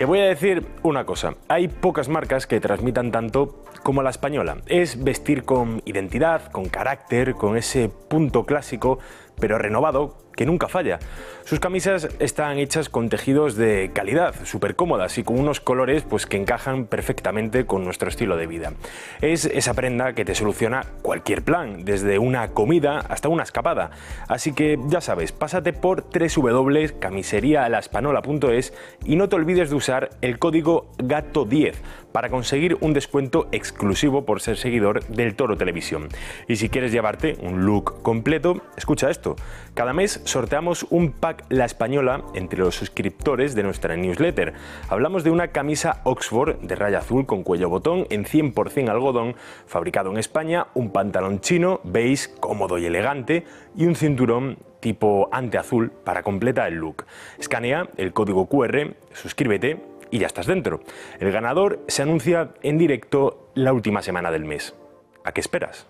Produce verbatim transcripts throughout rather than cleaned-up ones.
Te voy a decir una cosa, hay pocas marcas que transmitan tanto como la española. Es vestir con identidad, con carácter, con ese punto clásico, pero renovado, que nunca falla. Sus camisas están hechas con tejidos de calidad, súper cómodas y con unos colores pues, que encajan perfectamente con nuestro estilo de vida. Es esa prenda que te soluciona cualquier plan, desde una comida hasta una escapada. Así que ya sabes, pásate por doble u doble u doble u punto camiseria la espanola punto es y no te olvides de usar el código gato diez para conseguir un descuento exclusivo por ser seguidor del Toro Televisión. Y si quieres llevarte un look completo, escucha esto. Cada mes sorteamos un pack La Española entre los suscriptores de nuestra newsletter. Hablamos de una camisa Oxford de raya azul con cuello botón en cien por cien algodón, fabricado en España, un pantalón chino, beige, cómodo y elegante y un cinturón tipo ante azul para completar el look. Escanea el código cu erre, suscríbete y ya estás dentro. El ganador se anuncia en directo la última semana del mes. ¿A qué esperas?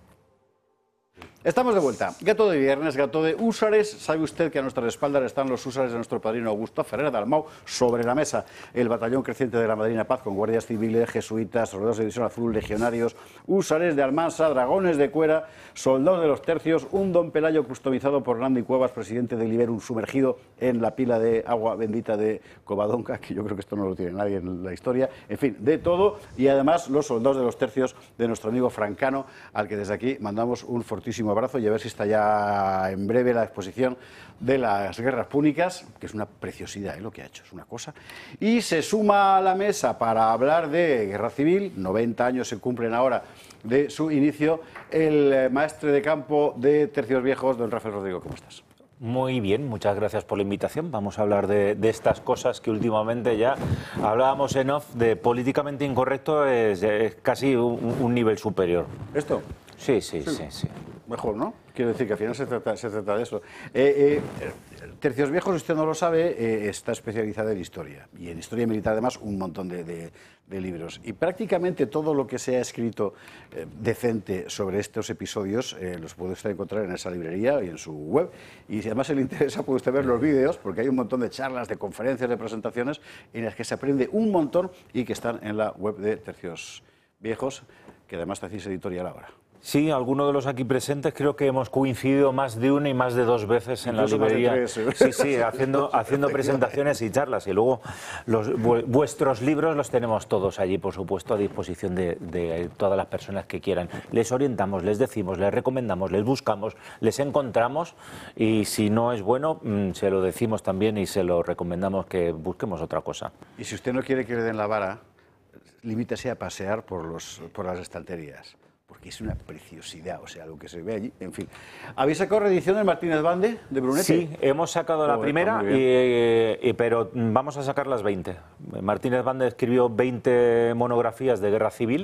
Estamos de vuelta. Gato de viernes, gato de húsares. Sabe usted que a nuestras espaldas están los húsares de nuestro padrino Augusto Ferrer Dalmau sobre la mesa. El batallón creciente de la Madrina Paz con guardias civiles, jesuitas, soldados de División Azul, legionarios, húsares de Almansa, dragones de Cuera, soldados de los tercios, un don Pelayo customizado por Randy Cuevas, presidente de Liberum, sumergido en la pila de agua bendita de Covadonga, que yo creo que esto no lo tiene nadie en la historia. En fin, de todo. Y además los soldados de los tercios de nuestro amigo Francano, al que desde aquí mandamos un fortísimo abrazo y a ver si está ya en breve la exposición de las guerras púnicas, que es una preciosidad, ¿eh? Lo que ha hecho, es una cosa. Y se suma a la mesa para hablar de guerra civil, noventa años se cumplen ahora de su inicio, el maestre de campo de Tercios Viejos, don Rafael Rodrigo, ¿cómo estás? Muy bien, muchas gracias por la invitación. Vamos a hablar de, de estas cosas que últimamente ya hablábamos en off, de políticamente incorrecto, es, es casi un, un nivel superior. ¿Esto? Sí, sí, sí, sí, sí. Mejor, ¿no? Quiero decir que al final se trata, se trata de eso. Eh, eh, Tercios Viejos, usted no lo sabe, eh, está especializada en historia. Y en historia militar, además, un montón de, de, de libros. Y prácticamente todo lo que se ha escrito eh, decente sobre estos episodios eh, los puede usted encontrar en esa librería y en su web. Y si además se le interesa, puede usted ver los vídeos, porque hay un montón de charlas, de conferencias, de presentaciones, en las que se aprende un montón y que están en la web de Tercios Viejos, que además hacéis editorial ahora. Sí, algunos de los aquí presentes creo que hemos coincidido más de una y más de dos veces en Incluso la librería. Más de tres, ¿eh? Sí, sí, haciendo, haciendo presentaciones y charlas. Y luego los, vuestros libros los tenemos todos allí, por supuesto, a disposición de, de todas las personas que quieran. Les orientamos, les decimos, les recomendamos, les buscamos, les encontramos y si no es bueno, se lo decimos también y se lo recomendamos que busquemos otra cosa. Y si usted no quiere que le den la vara, limítese a pasear por, los, por las estanterías, porque es una preciosidad, o sea, lo que se ve allí, en fin. ¿Habéis sacado reedición del Martínez Bande, de Brunete? Sí, hemos sacado la oh, primera, y, y, pero vamos a sacar las veinte. Martínez Bande escribió veinte monografías de guerra civil,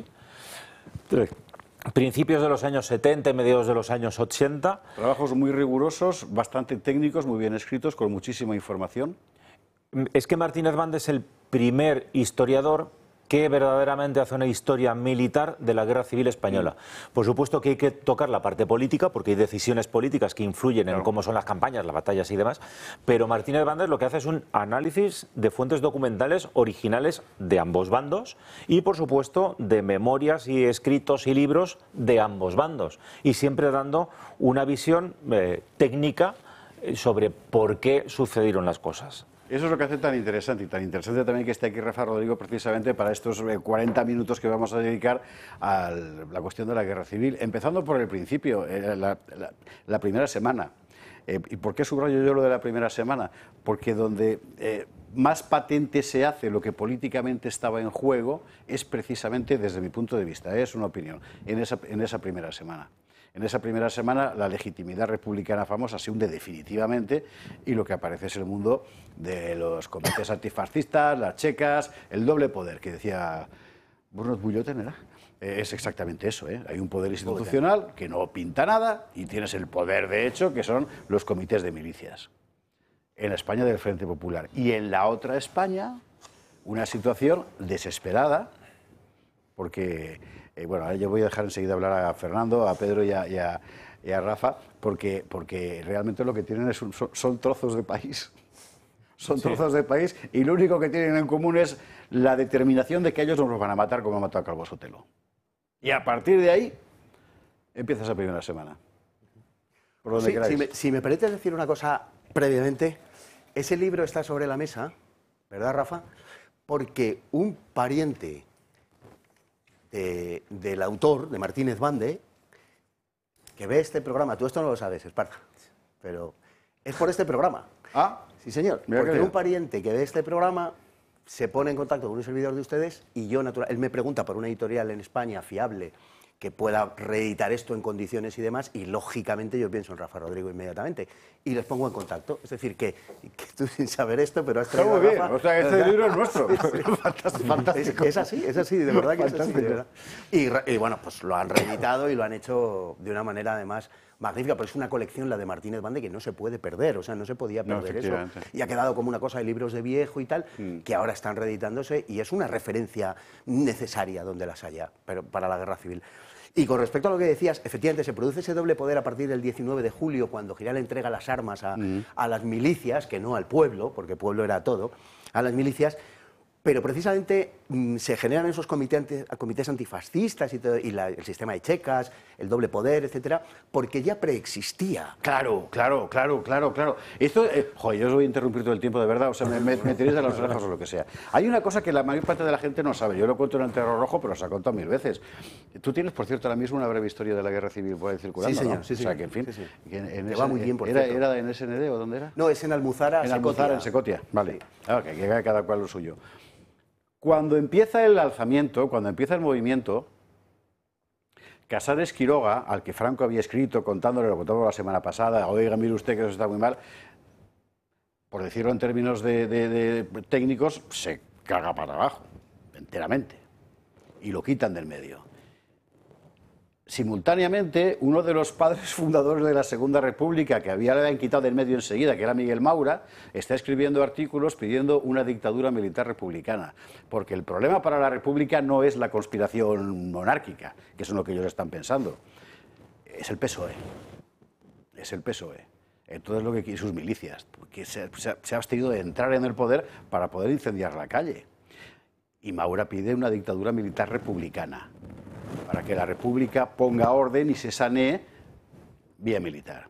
principios de los años setenta y mediados de los años ochenta. Trabajos muy rigurosos, bastante técnicos, muy bien escritos, con muchísima información. Es que Martínez Bande es el primer historiador que verdaderamente hace una historia militar de la guerra civil española. Por supuesto que hay que tocar la parte política, porque hay decisiones políticas que influyen claro. en cómo son las campañas, las batallas y demás, pero Martínez Bandes lo que hace es un análisis de fuentes documentales originales de ambos bandos y, por supuesto, de memorias y escritos y libros de ambos bandos, y siempre dando una visión eh, técnica sobre por qué sucedieron las cosas. Eso es lo que hace tan interesante, y tan interesante también que esté aquí Rafa Rodrigo precisamente para estos cuarenta minutos que vamos a dedicar a la cuestión de la guerra civil, empezando por el principio, la, la, la primera semana. Eh, ¿Y por qué subrayo yo lo de la primera semana? Porque donde eh, más patente se hace lo que políticamente estaba en juego es precisamente, desde mi punto de vista, ¿eh? es una opinión, en esa, en esa primera semana. En esa primera semana la legitimidad republicana famosa se hunde definitivamente y lo que aparece es el mundo de los comités antifascistas, las checas, el doble poder que decía Bruno Bulloten, ¿era? Eh, es exactamente eso, ¿eh? Hay un poder institucional que no pinta nada y tienes el poder de hecho que son los comités de milicias. En la España del Frente Popular. Y en la otra España, una situación desesperada porque... Eh, bueno, ahora yo voy a dejar enseguida hablar a Fernando, a Pedro y a, y a, y a Rafa, porque, porque realmente lo que tienen es un, son, son trozos de país. son trozos de país y lo único que tienen en común es la determinación de que ellos nos los van a matar como han matado a Calvo Sotelo. Y a partir de ahí empieza esa primera semana. Por donde Sí, queráis. si, me, si me permites decir una cosa previamente, ese libro está sobre la mesa, ¿verdad, Rafa? Porque un pariente de- del autor, de Martínez Bande, que ve este programa, tú esto no lo sabes, Esparza, pero es por este programa. Ah, Sí, señor, Mira qué porque bien. un pariente que ve este programa se pone en contacto con un servidor de ustedes y yo, natural, él me pregunta por una editorial en España fiable que pueda reeditar esto en condiciones y demás, y lógicamente yo pienso en Rafa Rodrigo inmediatamente y les pongo en contacto. Es decir, que, que tú sin saber esto, pero has está traído muy a bien. Rafa, O sea, este ¿verdad? libro es nuestro. Fantástico. Es, es así, es así, de verdad que es así. Fantástico. De verdad. Y, re- y bueno, pues lo han reeditado y lo han hecho de una manera además magnífica, pero es una colección, la de Martínez Bande, que no se puede perder, o sea, no se podía No, perder eso. efectivamente. Y ha quedado como una cosa de libros de viejo y tal, que ahora están reeditándose y es una referencia necesaria donde las haya, pero para la guerra civil. Y con respecto a lo que decías, efectivamente se produce ese doble poder a partir del diecinueve de julio, cuando Giral entrega las armas a, a las milicias, que no al pueblo, porque pueblo era todo, a las milicias. Pero precisamente mm, se generan esos comités, anti- comités antifascistas y, todo, y la- el sistema de checas, el doble poder, etcétera, porque ya preexistía. Claro, claro, claro, claro, claro. Esto, eh, joder, yo os voy a interrumpir todo el tiempo, de verdad, o sea, me, me, me tiréis de las orejas o lo que sea. Hay una cosa que la mayor parte de la gente no sabe, yo lo cuento en el Terror Rojo, pero os ha contado mil veces. Tú tienes, por cierto, ahora mismo una breve historia de la Guerra Civil por ahí circulando, Sí, señor, ¿no? sí, O sea, señor. que en fin, Sí, sí. que en, en Que va muy bien, por era, cierto. ¿Era en S N D o dónde era? No, es en Almuzara, En Secotia. Almuzara, en Secotia, vale. Ah, que que cada cual lo suyo. Cuando empieza el alzamiento, cuando empieza el movimiento, Casares Quiroga, al que Franco había escrito contándole lo que contamos la semana pasada, oiga, mire usted que eso está muy mal, por decirlo en términos de, de- de técnicos, se caga para abajo, enteramente, y lo quitan del medio. Simultáneamente, uno de los padres fundadores de la Segunda República, que había, le habían quitado del medio enseguida, que era Miguel Maura, está escribiendo artículos pidiendo una dictadura militar republicana. Porque el problema para la República no es la conspiración monárquica, que es en lo que ellos están pensando, es el P S O E. Es el P S O E. Entonces, lo que quieren sus milicias, que se, se, se ha abstenido de entrar en el poder para poder incendiar la calle. Y Maura pide una dictadura militar republicana, para que la República ponga orden y se sanee vía militar.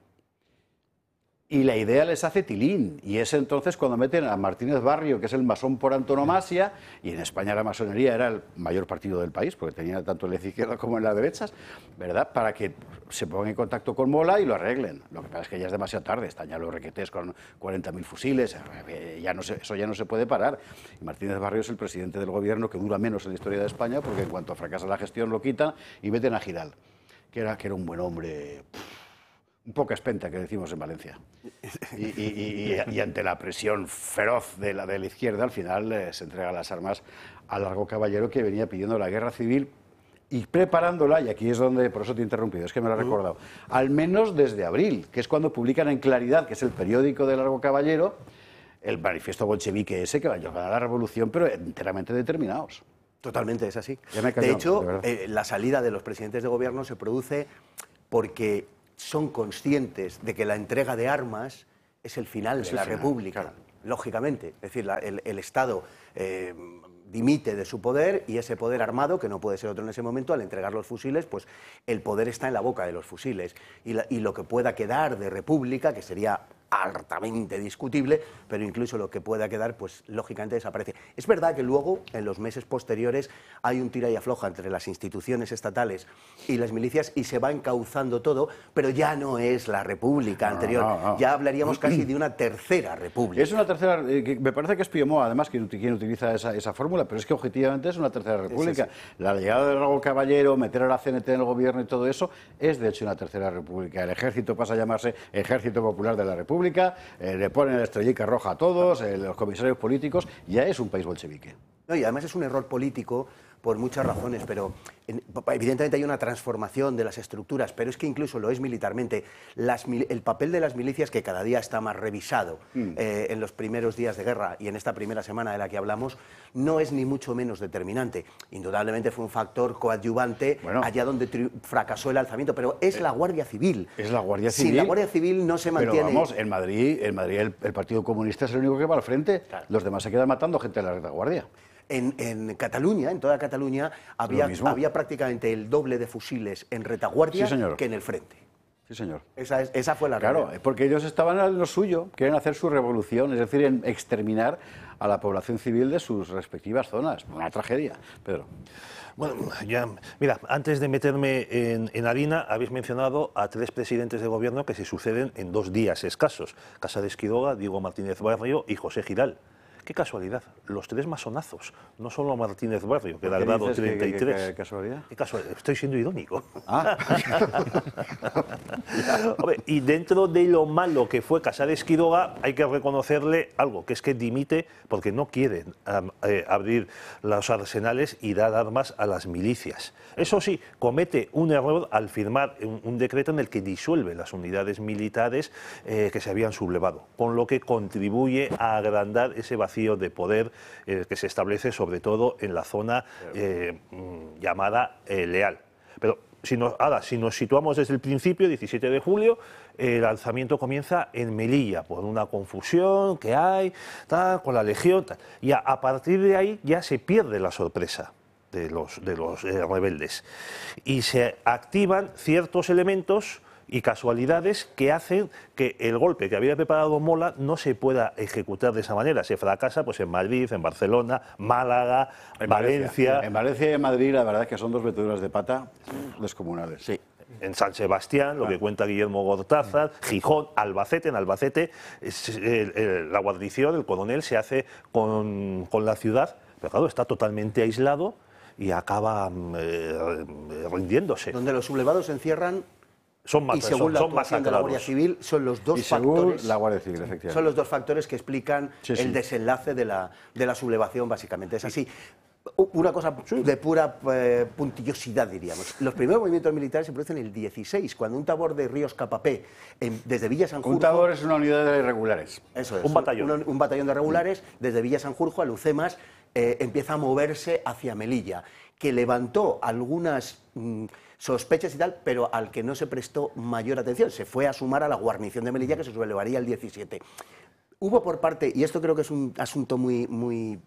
Y la idea les hace tilín, y es entonces cuando meten a Martínez Barrio, que es el masón por antonomasia, y en España la masonería era el mayor partido del país, porque tenía tanto en la izquierda como en la derecha, ¿verdad?, para que se pongan en contacto con Mola y lo arreglen. Lo que pasa es que ya es demasiado tarde, están ya los requetés con cuarenta mil fusiles, ya no se, eso ya no se puede parar. Y Martínez Barrio es el presidente del gobierno que dura menos en la historia de España, porque en cuanto fracasa la gestión lo quitan y meten a Giral, que era, que era un buen hombre, un poco espenta, que decimos en Valencia. Y, y- y- y ante la presión feroz de la, de la izquierda, al final eh, se entrega las armas a Largo Caballero, que venía pidiendo la guerra civil y preparándola, y aquí es donde, por eso te he interrumpido, es que me lo he recordado, al menos desde abril, que es cuando publican en Claridad, que es el periódico de Largo Caballero, el manifiesto bolchevique ese que va a llevar a la revolución, pero enteramente determinados. Totalmente, es así. Ya me he callado, de hecho, de verdad. eh, la salida de los presidentes de gobierno se produce porque son conscientes de que la entrega de armas es el final Es de el la final, República, claro. lógicamente. Es decir, la- el, el Estado eh, dimite de su poder y ese poder armado, que no puede ser otro en ese momento, al entregar los fusiles, pues el poder está en la boca de los fusiles. Y, la- y lo que pueda quedar de República, que sería altamente discutible, pero incluso lo que pueda quedar, pues lógicamente desaparece. Es verdad que luego, en los meses posteriores, hay un tira y afloja entre las instituciones estatales y las milicias y se va encauzando todo, pero ya no es la República No, anterior. no, no. Ya hablaríamos casi de una tercera República. Es una tercera, eh, que me parece que es Piomoa, además, quien, quien utiliza esa, esa fórmula, pero es que objetivamente es una tercera república. Es así. La llegada del Largo Caballero, meter a la C N T en el gobierno y todo eso, es de hecho una tercera república. El ejército pasa a llamarse Ejército Popular de la República, eh, le ponen la estrellica roja a todos, eh, los comisarios políticos, ya es un país bolchevique. No, y además es un error político por muchas razones, pero en, evidentemente hay una transformación de las estructuras, pero es que incluso lo es militarmente. Las, el papel de las milicias, que cada día está más revisado mm. eh, en los primeros días de guerra y en esta primera semana de la que hablamos, no es ni mucho menos determinante. Indudablemente fue un factor coadyuvante bueno, allá donde fracasó el alzamiento, pero es eh, la Guardia Civil. Es la Guardia Civil. Si la Guardia Civil no se mantiene... Pero vamos, en Madrid, en Madrid el, el Partido Comunista es el único que va al frente, claro. Los demás se quedan matando gente de la retaguardia. En, en Cataluña, en toda Cataluña, había, había prácticamente el doble de fusiles en retaguardia sí, que en el frente. Sí, señor. Esa, es, esa fue la Claro, realidad. Porque ellos estaban en lo suyo, quieren hacer su revolución, es decir, en exterminar a la población civil de sus respectivas zonas. Una tragedia, Pedro. Bueno, ya, mira, antes de meterme en, en harina, habéis mencionado a tres presidentes de gobierno que se suceden en dos días escasos. Casares Quiroga, Diego Martínez Barrio y José Giral. Qué casualidad, los tres masonazos, no solo Martínez Barrio, que era grado treinta y tres. ¿Qué, qué, qué casualidad? Qué casualidad, estoy siendo irónico. Ah. Hombre, y dentro de lo malo que fue Casares Quiroga, hay que reconocerle algo, que es que dimite porque no quiere um, eh, abrir los arsenales y dar armas a las milicias. Eso sí, comete un error al firmar un, un decreto en el que disuelve las unidades militares eh, que se habían sublevado, con lo que contribuye a agrandar ese vacío de poder eh, que se establece sobre todo en la zona eh, llamada eh, Leal. Pero si nos, ahora, si nos situamos desde el principio, diecisiete de julio, el alzamiento comienza en Melilla, por una confusión que hay, tal, con la Legión, tal. Y a, a partir de ahí ya se pierde la sorpresa de los, de los eh, rebeldes. Y se activan ciertos elementos y casualidades que hacen que el golpe que había preparado Mola no se pueda ejecutar de esa manera. Se fracasa pues en Madrid, en Barcelona, Málaga, en Valencia. Valencia. En Valencia y en Madrid la verdad es que son dos meteduras de pata descomunales. Sí. En San Sebastián, lo que cuenta Guillermo Gortázar, Gijón, Albacete. En Albacete es, el, el, la guarnición, el coronel, se hace con, con la ciudad, pero claro, está totalmente aislado y acaba eh, rindiéndose. Donde los sublevados encierran... Son más, y según son, la son actuación de la Guardia Civil, son los dos y según factores. La Guardia Civil, efectivamente. Son los dos factores que explican sí, el sí. desenlace de la, de la sublevación, básicamente. Es así. Una cosa de pura eh, puntillosidad, diríamos. Los primeros movimientos militares se producen en el dieciséis, cuando un tabor de Ríos Capapé, en, desde Villa Sanjurjo... Un tabor es una unidad de irregulares. Eso es. Un batallón. Un, un batallón de regulares, desde Villa Sanjurjo a Lucemas, eh, empieza a moverse hacia Melilla, que levantó algunas... Mmm, sospechas y tal, pero al que no se prestó mayor atención. Se fue a sumar a la guarnición de Melilla, que se sublevaría el diecisiete. Hubo por parte, y esto creo que es un asunto muy, muy,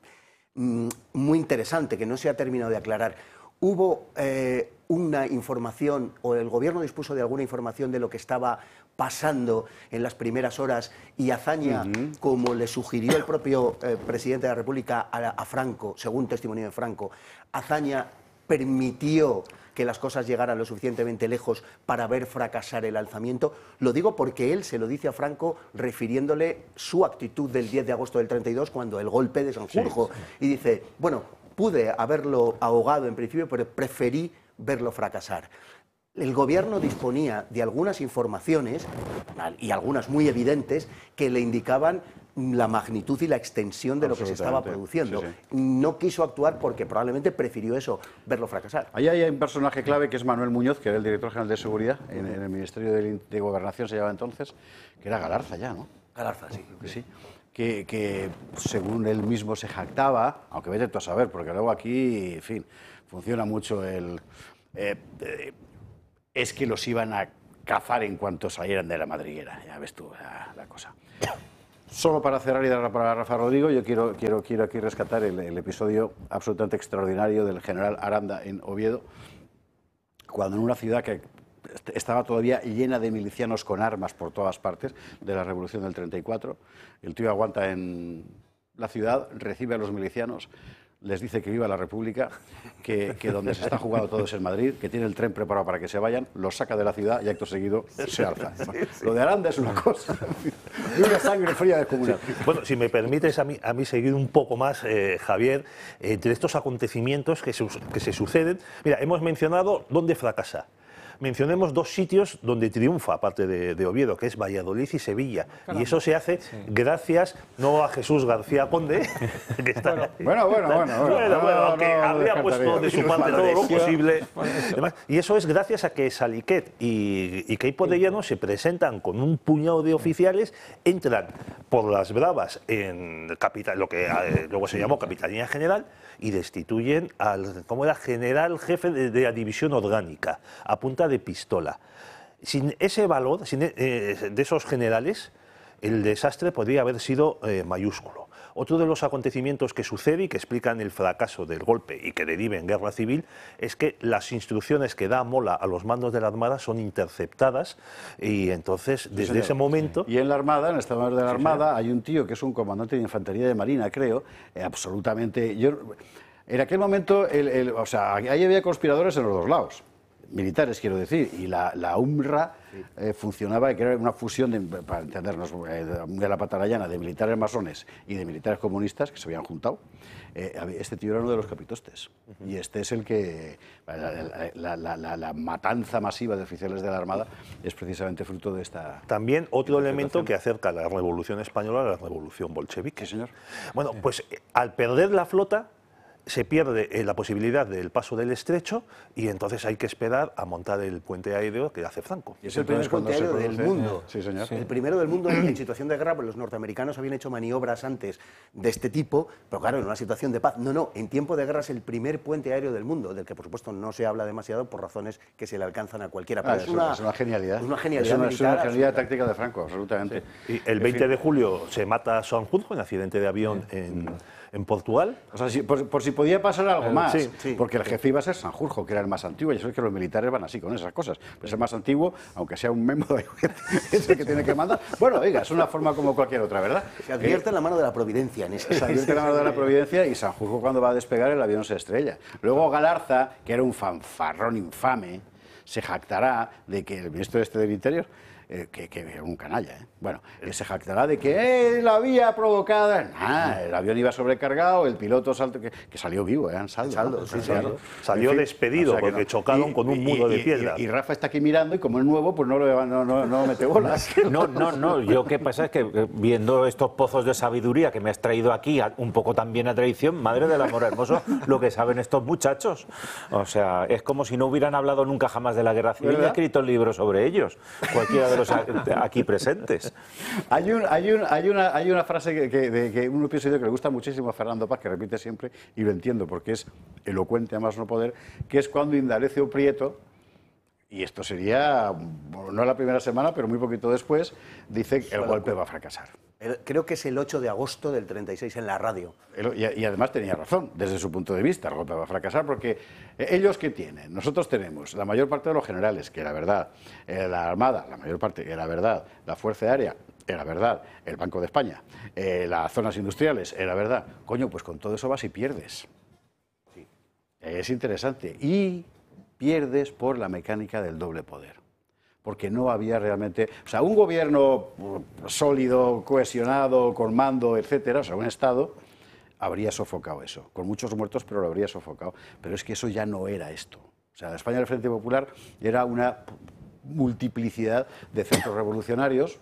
muy interesante, que no se ha terminado de aclarar, hubo eh, una información, o el gobierno dispuso de alguna información de lo que estaba pasando en las primeras horas, y Azaña, uh-huh. como le sugirió el propio eh, presidente de la República a, a Franco, según testimonio de Franco, Azaña permitió que las cosas llegaran lo suficientemente lejos para ver fracasar el alzamiento. Lo digo porque él se lo dice a Franco refiriéndole su actitud del diez de agosto del treinta y dos, cuando el golpe de Sanjurjo, sí, sí. y dice, bueno, pude haberlo ahogado en principio, pero preferí verlo fracasar. El gobierno disponía de algunas informaciones, y algunas muy evidentes, que le indicaban la magnitud y la extensión de lo que se estaba produciendo. Sí, sí. No quiso actuar porque probablemente prefirió eso, verlo fracasar. Ahí hay un personaje clave que es Manuel Muñoz, que era el director general de Seguridad en, en el Ministerio de, de Gobernación, se llamaba entonces, que era Galarza ya, ¿no? Galarza, sí. Que sí. Que, que según él mismo se jactaba, aunque vete tú a saber, porque luego aquí, en fin, funciona mucho el... Eh, eh, es que los iban a cazar en cuanto salieran de la madriguera, ya ves tú la, la cosa. Solo para cerrar y dar para Rafa Rodrigo, yo quiero, quiero, quiero aquí rescatar el, el episodio absolutamente extraordinario del general Aranda en Oviedo, cuando en una ciudad que estaba todavía llena de milicianos con armas por todas partes, de la revolución del treinta y cuatro, el tío aguanta en la ciudad, recibe a los milicianos, les dice que viva la República, que, que donde se está jugando todo es en Madrid, que tiene el tren preparado para que se vayan, los saca de la ciudad y acto seguido se alza. Sí, sí. Lo de Aranda es una cosa, y una sangre fría descomunal. Bueno, si me permites a mí, a mí seguir un poco más, eh, Javier, entre estos acontecimientos que se, que se suceden, mira, hemos mencionado dónde fracasa. mencionemos dos sitios donde triunfa, aparte de, de Oviedo, que es Valladolid y Sevilla. Caramba. Y eso se hace sí. gracias, no a Jesús García Conde, que está... Bueno, bueno, bueno. bueno, bueno, bueno, bueno no, aunque no, no, habría no puesto de su parte todo lo posible. Y eso es gracias a que Saliquet y, y Queipo de Llano se presentan con un puñado de oficiales, entran por las bravas en capital, lo que eh, luego se llamó Capitanía General, y destituyen al, como era, general jefe de, de la división orgánica, a punta de pistola. Sin ese valor, sin, eh, de esos generales, el desastre podría haber sido eh, mayúsculo. Otro de los acontecimientos que sucede y que explican el fracaso del golpe y que deriva en guerra civil es que las instrucciones que da Mola a los mandos de la Armada son interceptadas y entonces desde sí, ese momento... Y en la Armada, en el Estado Mayor de la Armada, sí, hay un tío que es un comandante de infantería de Marina, creo, eh, absolutamente... Yo, en aquel momento, el, el, o sea, ahí había conspiradores en los dos lados. Militares, quiero decir, y la, la UMRA eh, funcionaba, que era una fusión, de, para entendernos, eh, de la patarayana, de militares masones y de militares comunistas que se habían juntado. Eh, este tío era uno de los capitostes, uh-huh. y este es el que... La, la, la, la, la matanza masiva de oficiales de la Armada es precisamente fruto de esta... También otro elemento que acerca a la Revolución Española a la Revolución bolchevique. Sí, señor. Bueno, pues al perder la flota, se pierde eh, la posibilidad del paso del estrecho y entonces hay que esperar a montar el puente aéreo que hace Franco. Y es el primer puente aéreo del mundo. Sí, señor. Sí. El primero del mundo en situación de guerra, pues los norteamericanos habían hecho maniobras antes de este tipo, pero claro, en una situación de paz. No, no, en tiempo de guerra es el primer puente aéreo del mundo, del que por supuesto no se habla demasiado por razones que se le alcanzan a cualquiera. Pero ah, es, es, una, es una genialidad. Es una genialidad, es una, militar, es una genialidad táctica de Franco, absolutamente. Sí. Y el veinte de julio se mata a Sanjurjo en accidente de avión sí. en... en Portugal. O sea, si, por, por si podía pasar algo más, sí, sí, porque el jefe iba a ser Sanjurjo, que era el más antiguo, y eso es que los militares van así con esas cosas. Es el más antiguo, aunque sea un memo, es el que tiene que mandar. Bueno, oiga, es una forma como cualquier otra, ¿verdad? Se advierte eh, la mano de la providencia en ese. Se advierte la mano de la providencia y Sanjurjo cuando va a despegar el avión se estrella. Luego Galarza, que era un fanfarrón infame, se jactará de que el ministro este del Interior, Eh, que, que era un canalla, ¿eh? Bueno, que se jactará de que eh, la vía provocada... Nah, el avión iba sobrecargado, el piloto salto, que, que salió vivo, eran ¿eh? saldo. Saldo, ¿no? sí, saldo. Salió en fin, despedido, o sea porque no. chocaron y, con un muro y, de piedra. Y, y, y Rafa está aquí mirando y como es nuevo, pues no, lo, no, no, no mete bolas. No, no, no, yo qué pasa es que viendo estos pozos de sabiduría que me has traído aquí, un poco también a tradición, madre del amor hermoso, lo que saben estos muchachos. O sea, es como si no hubieran hablado nunca jamás de la guerra civil y escrito libros sobre ellos, cualquiera de los aquí presentes. Hay, un, hay, un, hay, una, hay una frase que, que, de, que un episodio que le gusta muchísimo a Fernando Paz, que repite siempre, y lo entiendo porque es elocuente a más no poder, que es cuando Indalecio Prieto, y esto sería, no la primera semana, pero muy poquito después, dice que el golpe va a fracasar. Creo que es el ocho de agosto del treinta y seis en la radio. Y, y además tenía razón, desde su punto de vista, el golpe va a fracasar porque ellos ¿qué tienen? Nosotros tenemos la mayor parte de los generales, que era verdad, eh, la Armada, la mayor parte, que era verdad, la Fuerza Aérea, era verdad, el Banco de España, eh, las zonas industriales, era verdad. Coño, pues con todo eso vas y pierdes. Sí. Es interesante. Y pierdes por la mecánica del doble poder. Porque no había realmente... O sea, un gobierno sólido, cohesionado, con mando, etcétera, o sea, un Estado, habría sofocado eso. Con muchos muertos, pero lo habría sofocado. Pero es que eso ya no era esto. O sea, la España del Frente Popular era una multiplicidad de centros revolucionarios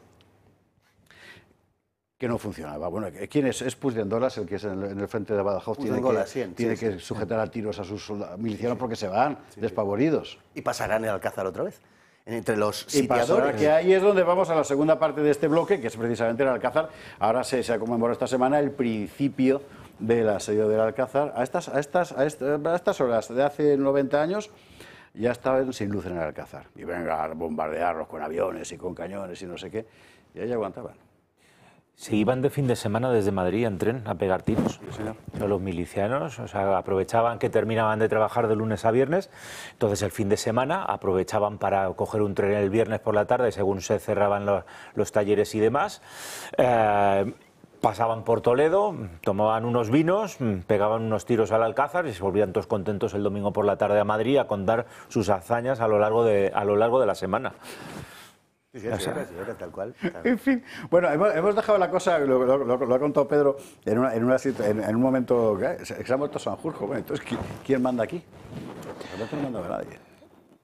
que no funcionaba. Bueno, ¿quién es? Es Puigdendolas, el que es en el, en el frente de Badajoz, tiene que, sí, tiene sí, que sí. sujetar a tiros a sus soldados, milicianos porque se van sí, despavoridos. Y pasarán el Alcázar otra vez. Entre los sitiadores. Que ahí es donde vamos a la segunda parte de este bloque, que es precisamente el Alcázar. Ahora se, se ha conmemorado esta semana el principio del asedio del Alcázar. A estas, a, estas, a, estas, a estas horas de hace noventa años ya estaban sin luz en el Alcázar. Y venga a bombardearlos con aviones y con cañones y no sé qué. Y ahí aguantaban. Se iban de fin de semana desde Madrid en tren a pegar tiros. Sí, señor. O sea, los milicianos, o sea, aprovechaban que terminaban de trabajar de lunes a viernes, entonces el fin de semana aprovechaban para coger un tren el viernes por la tarde según se cerraban los, los talleres y demás. Eh, pasaban por Toledo, tomaban unos vinos, pegaban unos tiros al Alcázar y se volvían todos contentos el domingo por la tarde a Madrid a contar sus hazañas a lo largo de, a lo largo de la semana. Sí, sí, sí, sí, sí, tal cual. Tal. En fin, bueno, hemos, hemos dejado la cosa, lo, lo, lo, lo ha contado Pedro, en, una, en, una, en, en un momento, ¿eh? Se ha muerto Sanjurjo, bueno, entonces, ¿quién, ¿quién manda aquí? No manda nadie.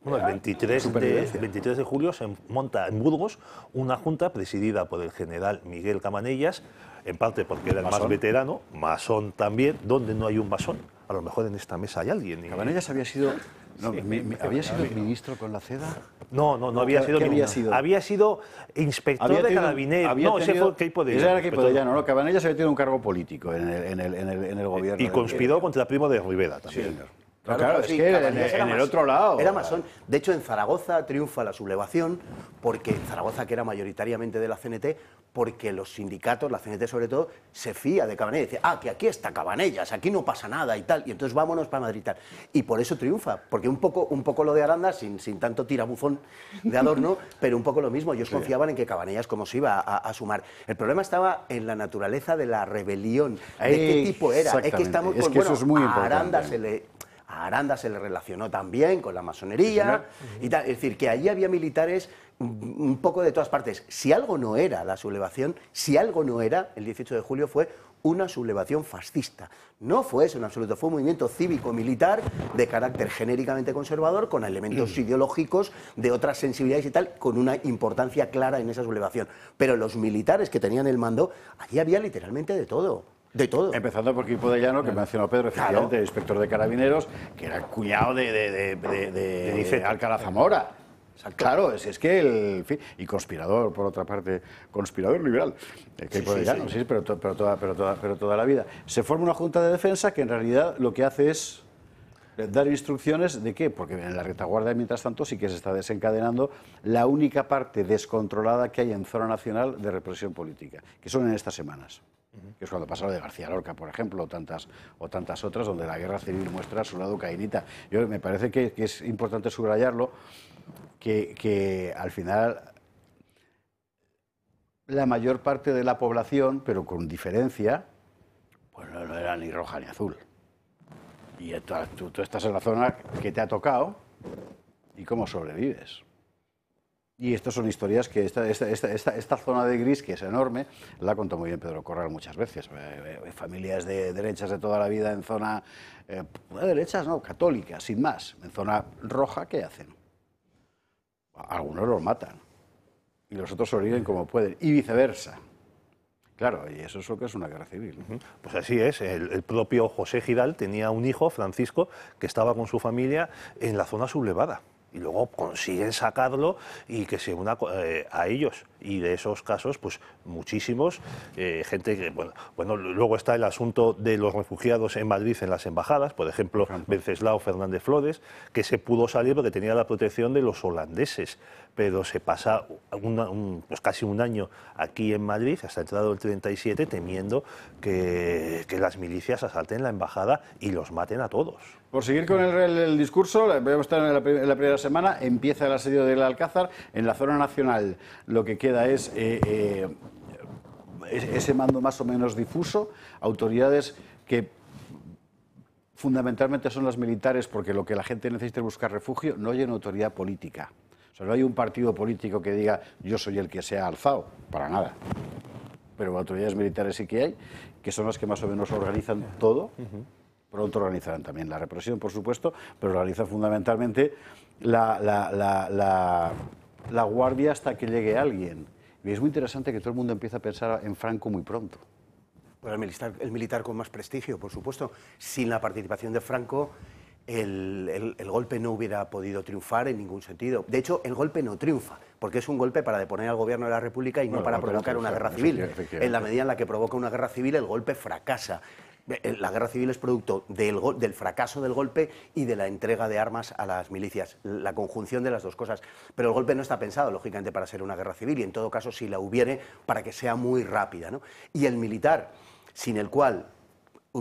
Bueno, el veintitrés de, veintitrés de julio se monta en Burgos una junta presidida por el general Miguel Cabanellas, en parte porque era el más veterano, masón también, donde no hay un masón. A lo mejor en esta mesa hay alguien. Y... Cabanellas había sido, no, sí, mi, mi, ¿había sido ministro con la CEDA? No, no, no había ¿Qué, sido ¿qué ningún, había sido? Había sido inspector había de Carabineros. No, ese fue Queipo de Llano. Ese era Queipo de Llano, ¿no? Cabanellas había tenido un cargo político en el, en el, en el, en el gobierno. Y conspiró contra Primo de Rivera también. Sí. Claro, claro, claro, es sí, que en, Cabanellas en era el mas- otro lado. Era masón. De hecho, en Zaragoza triunfa la sublevación, porque en Zaragoza, que era mayoritariamente de la C N T, porque los sindicatos, la C N T sobre todo, se fía de Cabanellas. Dice, ah, que aquí está Cabanellas, aquí no pasa nada y tal, y entonces vámonos para Madrid y tal. Y por eso triunfa, porque un poco, un poco lo de Aranda, sin, sin tanto tirabuzón de adorno, pero un poco lo mismo. Ellos sí. confiaban en que Cabanellas como se iba a, a sumar. El problema estaba en la naturaleza de la rebelión, de qué tipo era. Es que estamos, es pues, que bueno, eso es muy a importante. Aranda se le... A Aranda se le relacionó también con la masonería y tal. Es decir, que allí había militares un poco de todas partes. Si algo no era la sublevación, si algo no era, el dieciocho de julio fue una sublevación fascista. No fue eso en absoluto, fue un movimiento cívico-militar de carácter genéricamente conservador, con elementos ideológicos de otras sensibilidades y tal, con una importancia clara en esa sublevación. Pero los militares que tenían el mando, allí había literalmente de todo. De todo. Empezando por Queipo de Llano, que mencionó Pedro, efectivamente, Claro. el inspector de Carabineros, que era el cuñado de, de, de, de, de, de Alcalá Zamora. Claro, es, es que el... En fin, y conspirador, por otra parte, conspirador liberal. El Queipo Sí, de sí, Llano, sí. sí, pero, to- pero, toda, pero, toda, pero toda la vida. Se forma una junta de defensa que en realidad lo que hace es dar instrucciones de qué, porque en la retaguardia, mientras tanto, sí que se está desencadenando la única parte descontrolada que hay en zona nacional de represión política, que son en estas semanas. Que es cuando pasa lo de García Lorca, por ejemplo, o tantas, o tantas otras, donde la guerra civil muestra su lado cainita. Yo, me parece que, que es importante subrayarlo, que, que al final la mayor parte de la población, pero con diferencia, pues no, no era ni roja ni azul. Y tú, tú, tú estás en la zona que te ha tocado y cómo sobrevives. Y estas son historias que esta, esta, esta, esta, esta zona de gris, que es enorme, la contó muy bien Pedro Corral muchas veces. Eh, eh, familias de derechas de toda la vida en zona... Eh, derechas no, católicas, sin más. En zona roja, ¿qué hacen? Algunos los matan. Y los otros sobreviven como pueden. Y viceversa. Claro, y eso es lo que es una guerra civil. Pues así es, el, el propio José Giral tenía un hijo, Francisco, que estaba con su familia en la zona sublevada. Y luego consiguen sacarlo y que se una eh, a ellos. Y de esos casos, pues muchísimos, eh, gente que, bueno, bueno, luego está el asunto de los refugiados en Madrid en las embajadas, por ejemplo, Venceslao Fernández Flores, que se pudo salir porque tenía la protección de los holandeses, pero se pasa una, un, pues casi un año aquí en Madrid, hasta entrado el treinta y siete, temiendo que, que las milicias asalten la embajada y los maten a todos. Por seguir con el, el, el discurso, vamos a estar en la, en la primera semana, empieza el asedio del Alcázar. En la zona nacional lo que queda es eh, eh, ese mando más o menos difuso, autoridades que fundamentalmente son las militares, porque lo que la gente necesita es buscar refugio, no hay una autoridad política. O sea, no hay un partido político que diga yo soy el que se ha alzado, para nada. Pero autoridades militares sí que hay, que son las que más o menos organizan todo. Pronto organizarán también la represión, por supuesto, pero organizan fundamentalmente la, la, la, la, la guardia hasta que llegue alguien. Y es muy interesante que todo el mundo empiece a pensar en Franco muy pronto. Bueno, el militar, el militar con más prestigio, por supuesto. Sin la participación de Franco, el, el, el golpe no hubiera podido triunfar en ningún sentido. De hecho, el golpe no triunfa, porque es un golpe para deponer al gobierno de la República y no Bueno, para no provocar una guerra triunfa, civil. efectivamente. En la medida en la que provoca una guerra civil, el golpe fracasa. La guerra civil es producto del, del fracaso del golpe y de la entrega de armas a las milicias, la conjunción de las dos cosas. Pero el golpe no está pensado, lógicamente, para ser una guerra civil y, en todo caso, si la hubiere, para que sea muy rápida, ¿no? Y el militar, sin el cual